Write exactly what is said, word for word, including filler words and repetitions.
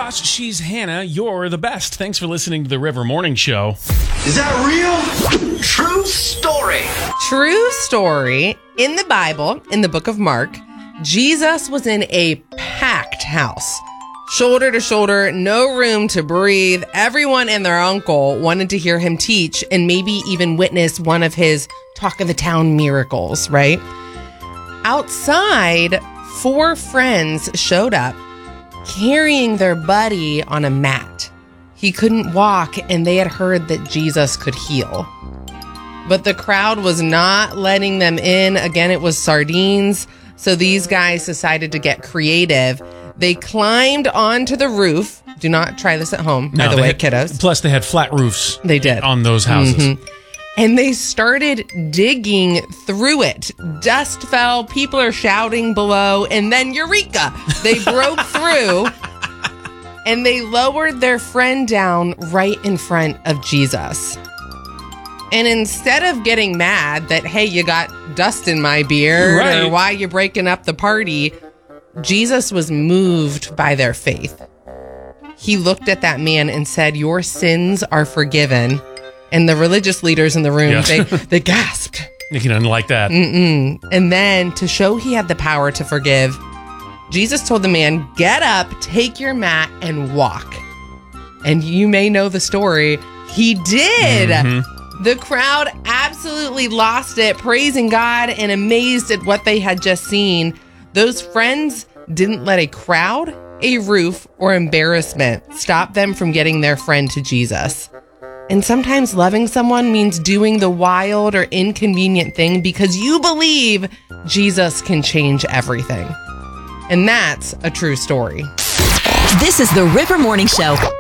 Josh. She's Hannah. You're the best. Thanks for listening to the River Morning Show. Is that real? True story. True story. In the Bible, in the book of Mark, Jesus was in a packed house. Shoulder to shoulder, no room to breathe. Everyone and their uncle wanted to hear him teach and maybe even witness one of his talk of the town miracles, right? Outside, four friends showed up carrying their buddy on a mat. He couldn't walk, and they had heard that Jesus could heal. But the crowd was not letting them in. Again, it was sardines. So these guys decided to get creative. They climbed onto the roof. Do not try this at home, by No, the they way, had- kiddos. Plus, they had flat roofs. They did. On those houses. Mhm. And they started digging through it. Dust fell. People are shouting below. And then, eureka! They broke through. And they lowered their friend down right in front of Jesus. And instead of getting mad that, hey, you got dust in my beard, Right. or why you breaking up the party, Jesus was moved by their faith. He looked at that man and said, your sins are forgiven. And the religious leaders in the room, Yeah. they, they gasped. You know, like that. Mm-mm. And then to show he had the power to forgive, Jesus told the man, get up, take your mat, and walk. And you may know the story. He did. Mm-hmm. The crowd absolutely lost it, praising God and amazed at what they had just seen. Those friends didn't let a crowd, a roof, or embarrassment stop them from getting their friend to Jesus. And sometimes loving someone means doing the wild or inconvenient thing because you believe Jesus can change everything. And that's a true story. This is the River Morning Show.